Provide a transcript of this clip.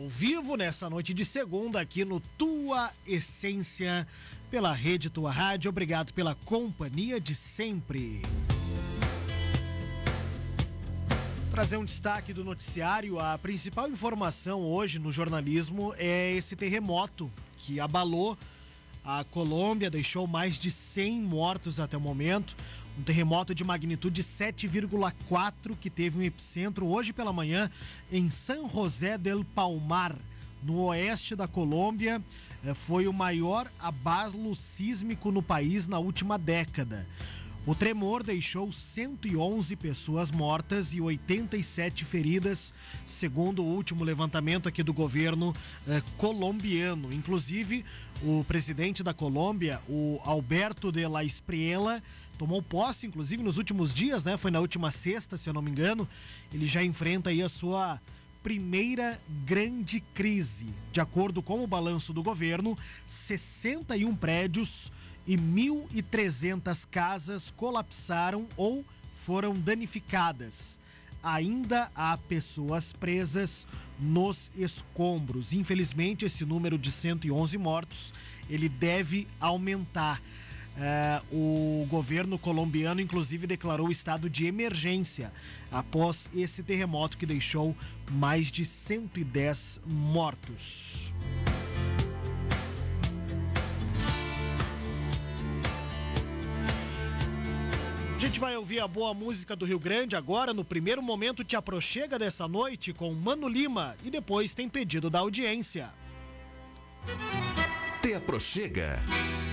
ao vivo nessa noite de segunda aqui no Tua Essência, pela Rede Tua Rádio. Obrigado pela companhia de sempre. Trazer um destaque do noticiário. A principal informação hoje no jornalismo é esse terremoto que abalou a Colômbia, deixou mais de 100 mortos até o momento. Um terremoto de magnitude 7,4 que teve um epicentro hoje pela manhã em San José del Palmar, no oeste da Colômbia. Foi o maior abalo sísmico no país na última década. O tremor deixou 111 pessoas mortas e 87 feridas, segundo o último levantamento aqui do governo colombiano. Inclusive, o presidente da Colômbia, o Alberto de la Espriella, tomou posse, inclusive, nos últimos dias, né? Foi na última sexta, se eu não me engano. Ele já enfrenta aí a sua primeira grande crise. De acordo com o balanço do governo, 61 prédios e 1.300 casas colapsaram ou foram danificadas. Ainda há pessoas presas nos escombros. Infelizmente, esse número de 111 mortos, ele deve aumentar. O governo colombiano, inclusive, declarou estado de emergência após esse terremoto que deixou mais de 110 mortos. A gente vai ouvir a boa música do Rio Grande agora. No primeiro momento, Te Aproxega dessa noite com Mano Lima, e depois tem pedido da audiência. Te Aproxega.